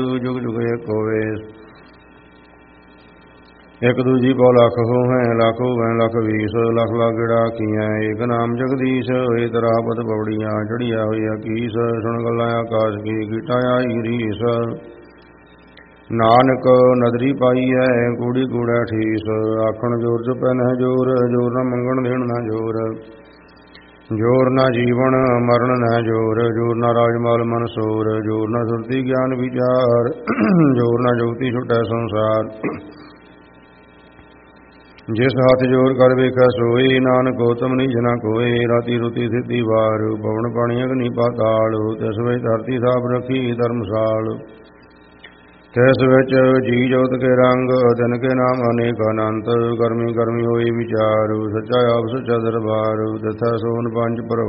जुग जुग एक होवे। एक दूजी पौ लख हो है लाखो वह लख 20 लख लाख गिड़ा किया एक नाम जगदीश होए तरा पत पौड़ियाँ चढ़िया होया कीस सुन गल्ला आकाश की कीटाया गिरीस। नानक नदरी पाई है कूड़ी कूड़ा ठीस आखण जोर चुपै न जोर जोर न मंगण देण न जोर जोर न जीवन मरण न जोर जोर न राजमाल मन सोर जोर न सुरती ज्ञान विचार जोर न जुगती छुटै संसार। जिस हाथ जोर कर वेखै सोए नानक गौतम निज न कोय राती रुती सिद्धि वार पवन पानी अग्नि पाताल तिस विच धरती थाप रखी धर्मशाल। तिस विच जी जोत के रंग तिन के नाम अनेक अनंत करमी करमी होई विचार सच्चा आप सच्चा दरबार तिथै सोन पंच पर